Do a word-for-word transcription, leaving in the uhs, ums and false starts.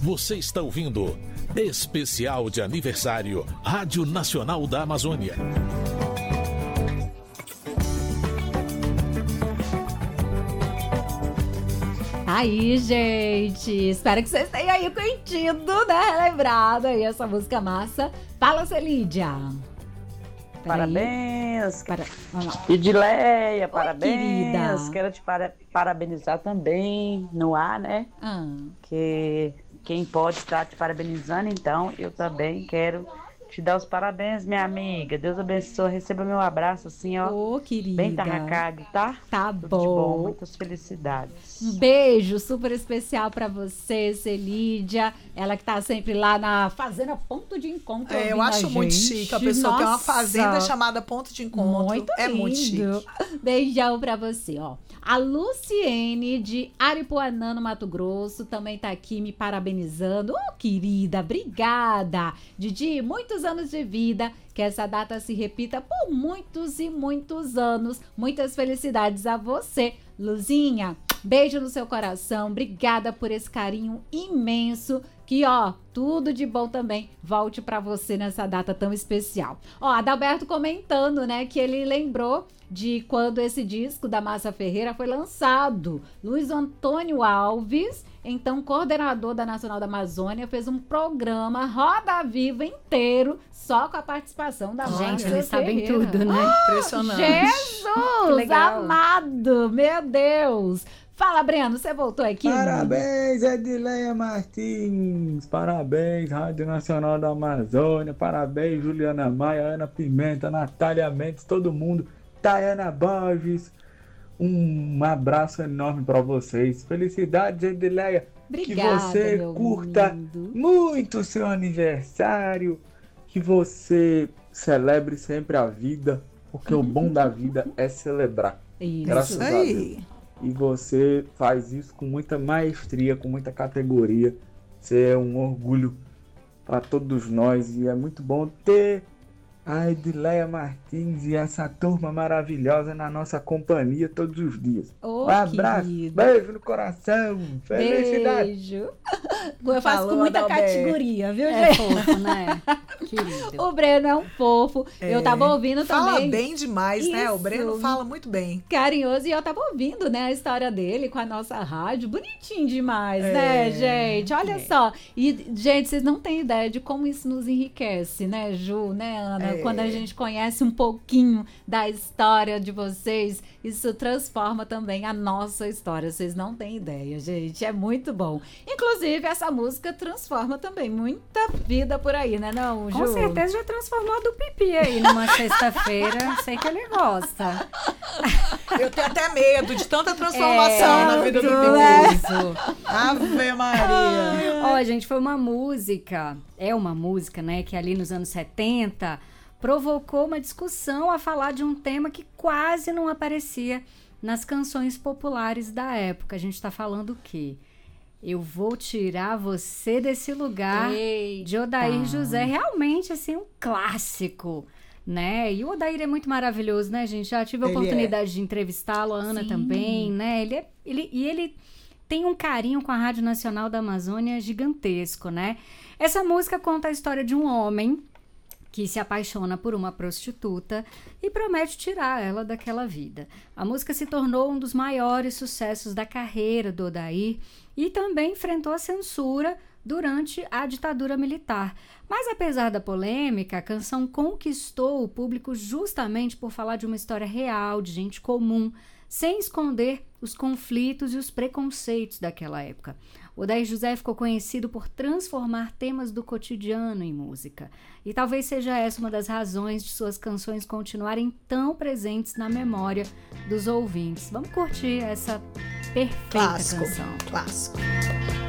Você está ouvindo Especial de Aniversário Rádio Nacional da Amazônia. Aí, gente, espero que vocês tenham aí curtido, né? Relembrado aí essa música massa. Fala, Celídia. Parabéns. Para... Edileia, Oi, parabéns. querida. Quero te para... parabenizar também no ar, né? Ah. Que quem pode estar te parabenizando, então eu também quero te dar os parabéns, minha amiga. Deus abençoe. Receba meu abraço assim, ó. Ô, querida. Bem tarracado, tá? Tá Tudo bom. de bom. Muitas felicidades. Um beijo super especial pra você, Celídia. Ela que tá sempre lá na Fazenda Ponto de Encontro. É, eu acho muito chique. A pessoa Nossa. tem uma fazenda chamada Ponto de Encontro. Muito é lindo. muito chique. Beijão pra você, ó. A Luciene de Aripuanã, no Mato Grosso, também tá aqui me parabenizando. Ô, oh, querida, obrigada. Didi, muitos anos de vida. Que essa data se repita por muitos e muitos anos. Muitas felicidades a você, Luzinha. Beijo no seu coração. Obrigada por esse carinho imenso. Que, ó, tudo de bom também volte pra você nessa data tão especial. Ó, Adalberto comentando, né, que ele lembrou de quando esse disco da Massa Ferreira foi lançado. Luiz Antônio Alves, então coordenador da Nacional da Amazônia, fez um programa Roda Viva inteiro só com a participação da Massa Ferreira. Gente, eles sabem tudo, né? Oh, impressionante. Jesus amado, meu Deus. Fala, Breno, você voltou aqui? Parabéns, Edileia Martins. Parabéns, Rádio Nacional da Amazônia. Parabéns, Juliana Maia, Ana Pimenta, Natália Mendes, todo mundo. Tayana Borges. Um abraço enorme para vocês. Felicidades, Edileia. Obrigada, que você meu curta lindo. muito o seu aniversário. Que você celebre sempre a vida. Porque o bom da vida é celebrar. Isso. Graças a Deus. E você faz isso com muita maestria, com muita categoria. Você é um orgulho para todos nós. E é muito bom ter a Edileia Martins e essa turma maravilhosa na nossa companhia todos os dias. Oh, um abraço, querido. beijo no coração, felicidade. Beijo. Eu faço Falou, com muita Adalberto. categoria, viu, É gente? fofo, né? Querido. O Breno é um fofo. É. Eu tava ouvindo Fala também. bem demais, né? O Isso. Breno fala muito bem. Carinhoso, e eu tava ouvindo, né, a história dele com a nossa rádio, bonitinho demais, É. né, gente? Olha É. só, e, gente, vocês não têm ideia de como isso nos enriquece, né, Ju, né, Ana? É. Quando a gente conhece um pouquinho da história de vocês, isso transforma também a nossa história, vocês não têm ideia, gente, é muito bom. Inclusive, essa música transforma também muita vida por aí, né, não, Ju? Com certeza já transformou a do Pipi aí numa sexta-feira. Sei que ele gosta. Eu tenho até medo de tanta transformação É, na vida do tudo Pipi. isso. Ave Maria. Ó, gente, foi uma música, é uma música, né, que ali nos anos setenta provocou uma discussão a falar de um tema que quase não aparecia nas canções populares da época. A gente tá falando o quê? Eu Vou Tirar Você Desse Lugar, Eita. de Odair José. Realmente, assim, um clássico, né? E o Odair é muito maravilhoso, né, gente? Já tive a Ele oportunidade de entrevistá-lo, a Ana Sim. também, né? Ele é, ele, e ele tem um carinho com a Rádio Nacional da Amazônia gigantesco, né? Essa música conta a história de um homem que se apaixona por uma prostituta e promete tirar ela daquela vida. A música se tornou um dos maiores sucessos da carreira do Odair e também enfrentou a censura durante a ditadura militar. Mas apesar da polêmica, a canção conquistou o público justamente por falar de uma história real, de gente comum, sem esconder os conflitos e os preconceitos daquela época. Odair José ficou conhecido por transformar temas do cotidiano em música. E talvez seja essa uma das razões de suas canções continuarem tão presentes na memória dos ouvintes. Vamos curtir essa perfeita Clássico. canção. Clássico.